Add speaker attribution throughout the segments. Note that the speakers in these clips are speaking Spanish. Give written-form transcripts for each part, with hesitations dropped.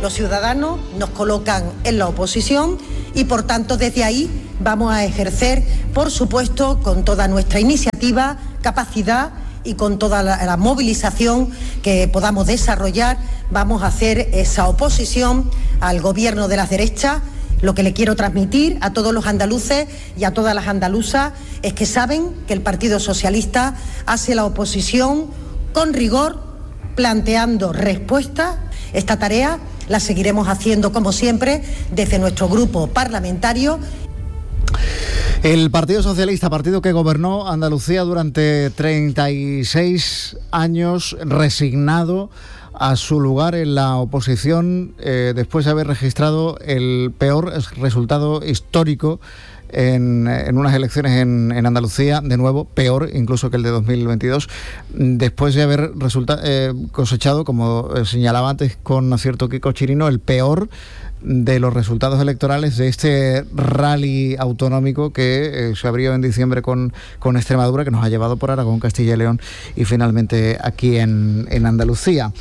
Speaker 1: Los ciudadanos nos colocan en la oposición y, por tanto, desde ahí vamos a ejercer, por supuesto, con toda nuestra iniciativa, capacidad y con toda la movilización que podamos desarrollar, vamos a hacer esa oposición al gobierno de las derechas. Lo que le quiero transmitir a todos los andaluces y a todas las andaluzas es que saben que el Partido Socialista hace la oposición con rigor, planteando respuestas. Esta tarea la seguiremos haciendo, como siempre, desde nuestro grupo parlamentario.
Speaker 2: El Partido Socialista, partido que gobernó Andalucía durante 36 años, resignado a su lugar en la oposición, después de haber registrado el peor resultado histórico en unas elecciones en Andalucía, de nuevo, peor incluso que el de 2022, después de haber cosechado, como señalaba antes con acierto Kiko Chirino, el peor de los resultados electorales de este rally autonómico que se abrió en diciembre con Extremadura, que nos ha llevado por Aragón, Castilla y León y finalmente aquí en Andalucía.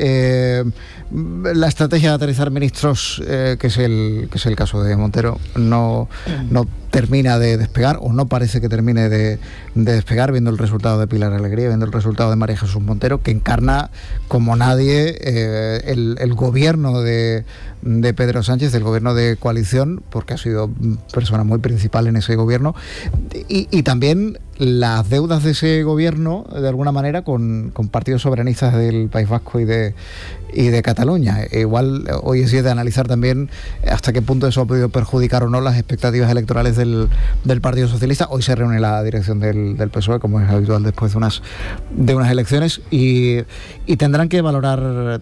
Speaker 2: La estrategia de aterrizar ministros, que es el caso de Montero, no termina de despegar, o no parece que termine de despegar, viendo el resultado de Pilar Alegría, viendo el resultado de María Jesús Montero, que encarna como nadie el gobierno de Pedro Sánchez, el gobierno de coalición, porque ha sido persona muy principal en ese gobierno, y también las deudas de ese gobierno, de alguna manera, con partidos soberanistas del País Vasco y de Cataluña. Igual hoy es día de analizar también hasta qué punto eso ha podido perjudicar o no las expectativas electorales del Partido Socialista. Hoy se reúne la dirección del PSOE, como es habitual después de unas elecciones, y tendrán que valorar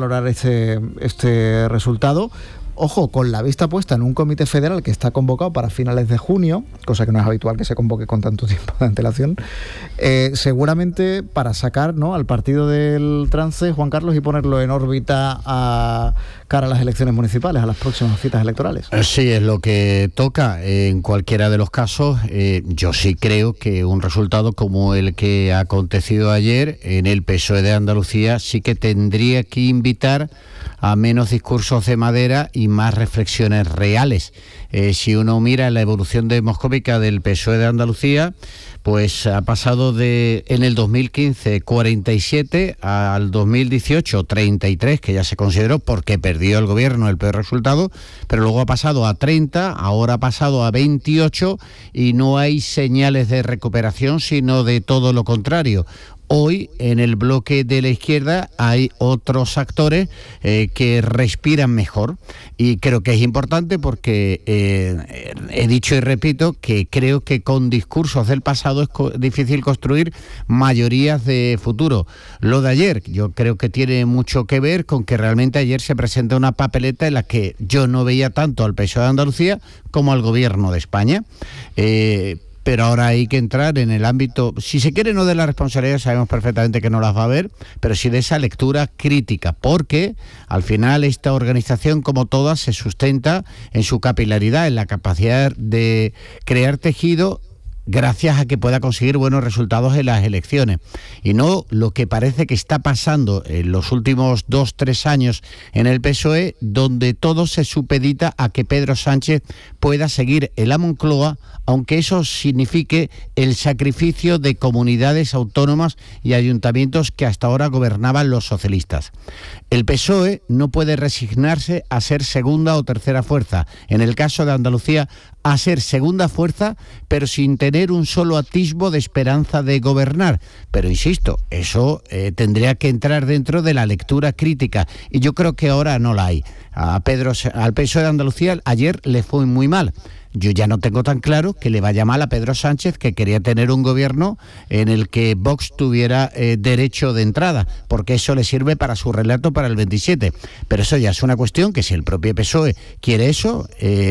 Speaker 2: este resultado. Ojo, con la vista puesta en un comité federal que está convocado para finales de junio, cosa que no es habitual que se convoque con tanto tiempo de antelación, seguramente para sacar, ¿no?, al partido del trance, Juan Carlos, y ponerlo en órbita a cara a las elecciones municipales, a las próximas citas electorales.
Speaker 3: Sí, es lo que toca. En cualquiera de los casos, yo sí creo que un resultado como el que ha acontecido ayer en el PSOE de Andalucía sí que tendría que invitar a menos discursos de madera y más reflexiones reales. Si uno mira la evolución demoscópica del PSOE de Andalucía, pues ha pasado en el 2015 47 al 2018 33, que ya se consideró porque perdió el gobierno el peor resultado, pero luego ha pasado a 30, ahora ha pasado a 28 y no hay señales de recuperación, sino de todo lo contrario. Hoy, en el bloque de la izquierda, hay otros actores que respiran mejor, y creo que es importante porque he dicho y repito que creo que con discursos del pasado es difícil construir mayorías de futuro. Lo de ayer, yo creo que tiene mucho que ver con que realmente ayer se presenta una papeleta en la que yo no veía tanto al PSOE de Andalucía como al Gobierno de España. Pero ahora hay que entrar en el ámbito, si se quiere, no de la responsabilidad, sabemos perfectamente que no las va a haber, pero sí de esa lectura crítica, porque al final esta organización, como todas, se sustenta en su capilaridad, en la capacidad de crear tejido gracias a que pueda conseguir buenos resultados en las elecciones, y no lo que parece que está pasando en los últimos 2-3 años en el PSOE, donde todo se supedita a que Pedro Sánchez pueda seguir en la Moncloa, aunque eso signifique el sacrificio de comunidades autónomas y ayuntamientos que hasta ahora gobernaban los socialistas. El PSOE no puede resignarse a ser segunda o tercera fuerza. En el caso de Andalucía, a ser segunda fuerza, pero sin tener un solo atisbo de esperanza de gobernar. Pero insisto, eso tendría que entrar dentro de la lectura crítica, y yo creo que ahora no la hay. Al PSOE de Andalucía ayer le fue muy mal. Yo ya no tengo tan claro que le vaya mal a Pedro Sánchez, que quería tener un gobierno en el que Vox tuviera derecho de entrada, porque eso le sirve para su relato para el 27. Pero eso ya es una cuestión que, si el propio PSOE quiere eso,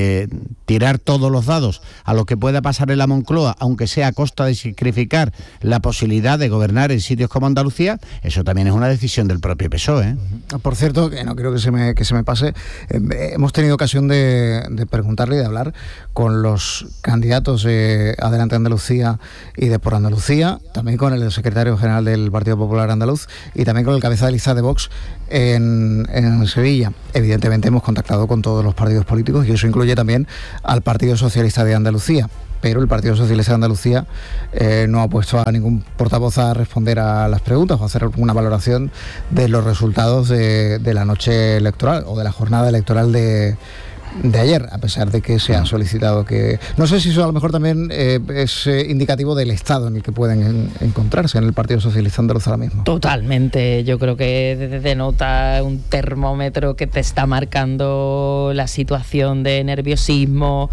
Speaker 3: tirar todos los dados a lo que pueda pasar en la Moncloa, aunque sea a costa de sacrificar la posibilidad de gobernar en sitios como Andalucía, eso también es una decisión del propio PSOE.
Speaker 2: Por cierto, que no quiero que se me pase, hemos tenido ocasión de preguntarle y de hablar con los candidatos de Adelante Andalucía y de Por Andalucía, también con el secretario general del Partido Popular Andaluz y también con el cabeza de lista de Vox en Sevilla. Evidentemente hemos contactado con todos los partidos políticos y eso incluye también al Partido Socialista de Andalucía. Pero el Partido Socialista de Andalucía no ha puesto a ningún portavoz a responder a las preguntas o a hacer una valoración de los resultados de la noche electoral o de la jornada electoral de ayer, a pesar de que se ha solicitado que... No sé si eso a lo mejor también es indicativo del estado en el que pueden encontrarse en el Partido Socialista Andaluz ahora mismo.
Speaker 4: Totalmente, yo creo que denota un termómetro que te está marcando la situación de nerviosismo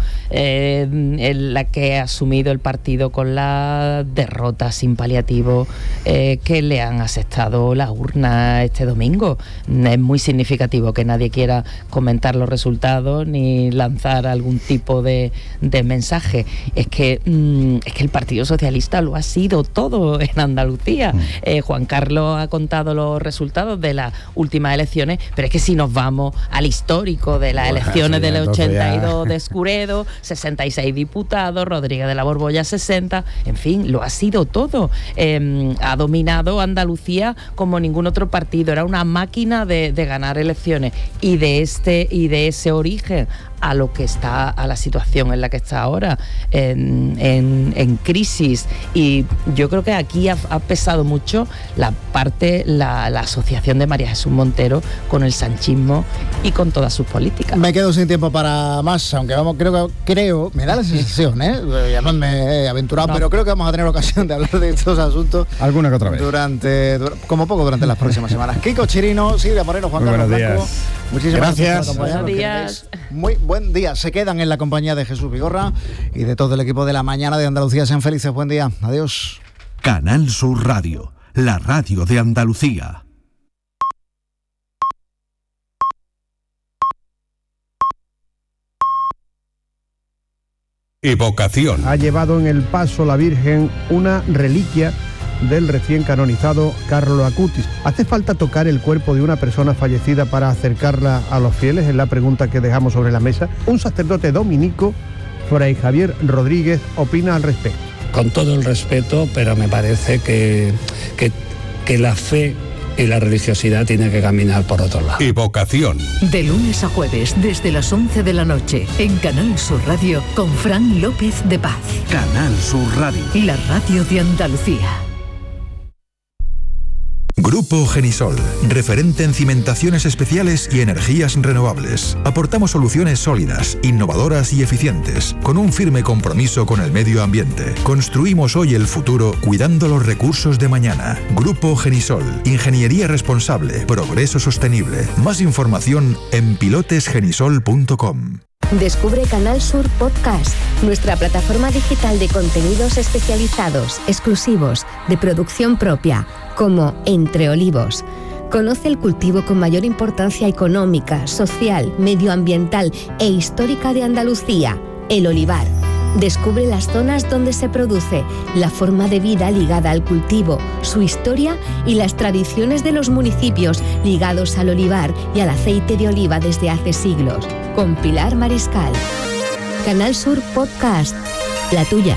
Speaker 4: en la que ha asumido el partido con la derrota sin paliativo que le han asestado la urna este domingo. Es muy significativo que nadie quiera comentar los resultados ni lanzar algún tipo de mensaje. Es que el Partido Socialista lo ha sido todo en Andalucía. Juan Carlos ha contado los resultados de las últimas elecciones, pero es que si nos vamos al histórico de las elecciones del 82 de Escuredo, 66 diputados, Rodríguez de la Borbolla 60, en fin, lo ha sido todo. Ha dominado Andalucía como ningún otro partido, era una máquina de ganar elecciones y de ese origen a lo que está, a la situación en la que está ahora, en crisis. Y yo creo que aquí ha pesado mucho la asociación de María Jesús Montero con el sanchismo y con todas sus políticas.
Speaker 2: Me quedo sin tiempo para más, aunque vamos, creo, me da la sensación, ya no me he aventurado, pero creo que vamos a tener ocasión de hablar de estos asuntos
Speaker 5: alguna que otra vez
Speaker 2: como poco durante las próximas semanas. Kiko Chirino, Silvia Moreno, Juan Carlos Blanco, muchísimas gracias.
Speaker 4: Buenos días.
Speaker 2: Muy buen día. Se quedan en la compañía de Jesús Vigorra y de todo el equipo de La Mañana de Andalucía. Sean felices. Buen día. Adiós.
Speaker 6: Canal Sur Radio, la radio de Andalucía. Evocación.
Speaker 5: Ha llevado en el paso la Virgen una reliquia del recién canonizado Carlo Acutis. ¿Hace falta tocar el cuerpo de una persona fallecida para acercarla a los fieles? Es la pregunta que dejamos sobre la mesa. Un sacerdote dominico, Fray Javier Rodríguez, opina al respecto.
Speaker 7: Con todo el respeto, pero me parece que la fe y la religiosidad tienen que caminar por otro lado.
Speaker 6: Evocación.
Speaker 8: De lunes a jueves, desde las 11 de la noche, en Canal Sur Radio, con Fran López de Paz.
Speaker 6: Canal Sur Radio.
Speaker 8: La radio de Andalucía.
Speaker 9: Grupo Genisol, referente en cimentaciones especiales y energías renovables. Aportamos soluciones sólidas, innovadoras y eficientes, con un firme compromiso con el medio ambiente. Construimos hoy el futuro cuidando los recursos de mañana. Grupo Genisol, ingeniería responsable, progreso sostenible. Más información en pilotesgenisol.com.
Speaker 10: Descubre Canal Sur Podcast, nuestra plataforma digital de contenidos especializados, exclusivos, de producción propia, como Entre Olivos. Conoce el cultivo con mayor importancia económica, social, medioambiental e histórica de Andalucía, el olivar. Descubre las zonas donde se produce, la forma de vida ligada al cultivo, su historia y las tradiciones de los municipios ligados al olivar y al aceite de oliva desde hace siglos. Con Pilar Mariscal. Canal Sur Podcast, la tuya.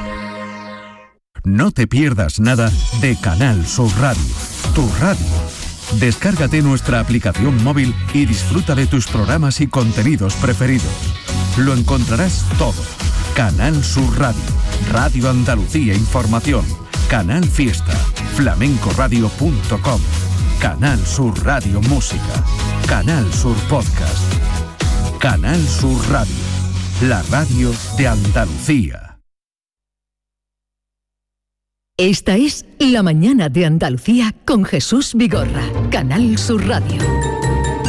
Speaker 6: No te pierdas nada de Canal Sur Radio, tu radio. Descárgate nuestra aplicación móvil y disfruta de tus programas y contenidos preferidos. Lo encontrarás todo. Canal Sur Radio, Radio Andalucía Información, Canal Fiesta, flamencoradio.com, Canal Sur Radio Música, Canal Sur Podcast, Canal Sur Radio, la radio de Andalucía.
Speaker 8: Esta es La Mañana de Andalucía con Jesús Vigorra, Canal Sur Radio.